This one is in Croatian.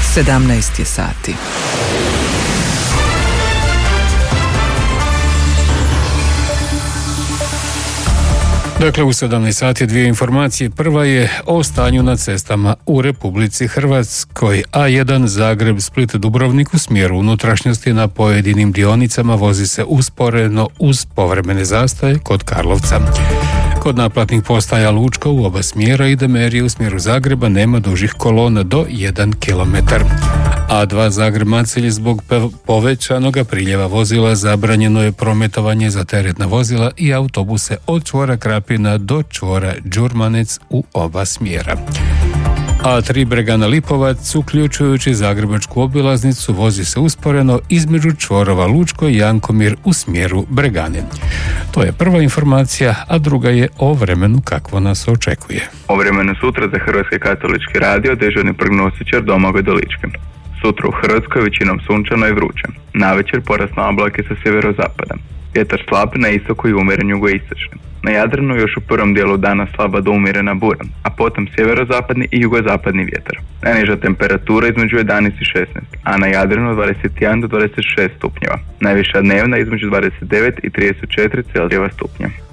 17 je sati. Dakle, u 17 sati dvije informacije. Prva je o stanju na cestama u Republici Hrvatskoj. A1 Zagreb-Split-Dubrovnik u smjeru unutrašnjosti na pojedinim dionicama vozi se usporeno uz povremene zastoje kod Karlovca. Kod naplatnih postaja Lučko u oba smjera i Demerije u smjeru Zagreba nema dužih kolona do 1 km. A2 Zagreb-Macelj zbog povećanog priljeva vozila zabranjeno je prometovanje za teretna vozila i autobuse od čvora Krapina do čvora Đurmanec u oba smjera. A3 Bregana Lipovac, uključujući zagrebačku obilaznicu, vozi se usporeno između čvorova Lučko i Jankomir u smjeru Bregane. To je prva informacija, a druga je o vremenu kakvo nas očekuje. O vremenu sutra za Hrvatski katolički radio dežurni prognostičar Domagoj Dolički. Sutra u Hrvatskoj većinom sunčano i vruće. Navečer porasno oblake sa sjeverozapada. Vjetar slab na istoku i umjeren jugoistočni. Na Jadranu još u prvom dijelu dana slaba do umjerena bura, a potom sjeverozapadni i jugozapadni vjetar. Najniža temperatura između 11 i 16, a na Jadranu 21 do 26 stupnjeva. Najviša dnevna između 29 i 34 Celzijeva stupnja.